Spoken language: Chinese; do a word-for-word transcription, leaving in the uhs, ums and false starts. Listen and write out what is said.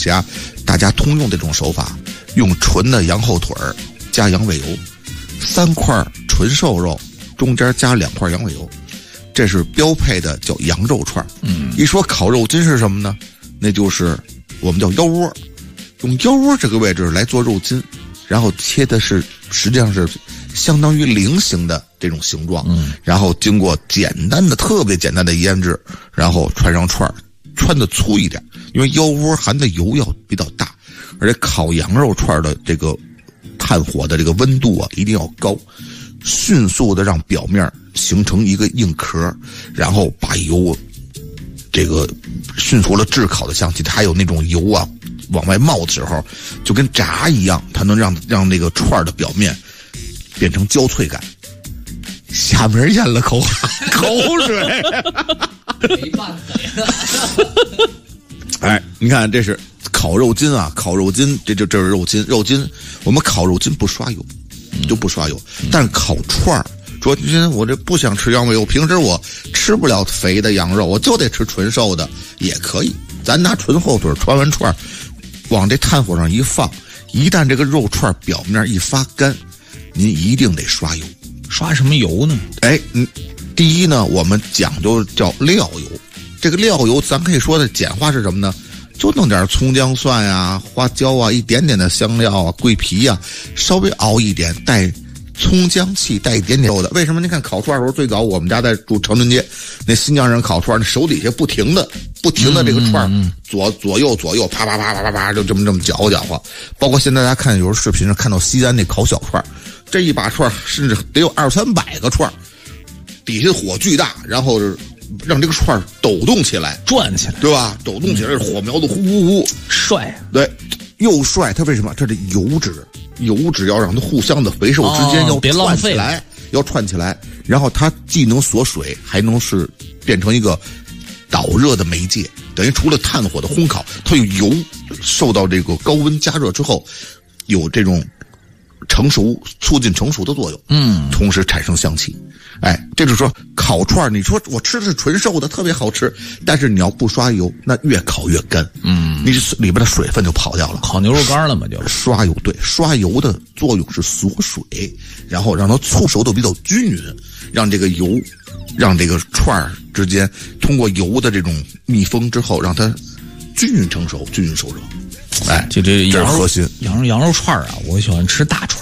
家大家通用的这种手法，用纯的羊后腿儿加羊尾油，三块纯瘦肉中间加两块羊尾油，这是标配的叫羊肉串。 嗯， 一说烤肉筋是什么呢？那就是我们叫腰窝，用腰窝这个位置来做肉筋，然后切的是实际上是相当于菱形的这种形状， 嗯， 然后经过简单的特别简单的腌制，然后穿上串，穿的粗一点，因为腰窝含的油要比较大，而且烤羊肉串的这个炭火的这个温度啊一定要高，迅速的让表面形成一个硬壳，然后把油这个迅速的炙烤的香气，还有那种油啊往外冒的时候，就跟炸一样，它能让让那个串的表面变成焦脆感。下面咽了口口水， 没办法呀。 哎，你看这是烤肉筋啊，烤肉筋，这就这是肉筋，肉筋我们烤肉筋不刷油，就不刷油，但是烤串儿。说今天我这不想吃羊尾油，平时我吃不了肥的羊肉，我就得吃纯瘦的，也可以。咱拿纯后腿穿完串，往这炭火上一放，一旦这个肉串表面一发干，您一定得刷油。 刷什么油呢？ 哎，嗯，第一呢，我们讲究叫料油。这个料油，咱可以说的简化是什么呢？就弄点葱姜蒜呀、花椒啊，一点点的香料啊、桂皮呀，稍微熬一点，带葱姜气，带一点点肉的。为什么？您看烤串的时候，最早我们家在住长春街，那新疆人烤串，那手底下不停的、不停的这个串， 嗯嗯嗯左左右左右，啪啪啪啪啪啪，就这么这么搅和搅和。包括现在大家看有时候视频上看到西安那烤小串，这一把串甚至得有二三百个串，底下火巨大，然后让这个串抖动起来， 转起来， 对吧？抖动起来，火苗子呼呼呼， 帅啊！ 对，又帅。它为什么？这是油脂，油脂要让它互相的肥瘦之间要别浪费串起来，要串起来，然后它既能锁水，还能是变成一个导热的媒介。等于除了炭火的烘烤，它有油受到这个高温加热之后，有这种成熟、促进成熟的作用， 嗯， 同时产生香气。哎，这就是说烤串，你说我吃的是纯瘦的，特别好吃，但是你要不刷油，那越烤越干， 嗯， 你里边的水分就跑掉了。 烤牛肉干了嘛，就刷油，对，刷油的作用是锁水，然后让它促熟的比较均匀，让这个油，让这个串儿之间通过油的这种密封之后，让它均匀成熟，均匀受热。哎， 就这羊肉这是核心。 羊肉羊肉串啊，我喜欢吃大串。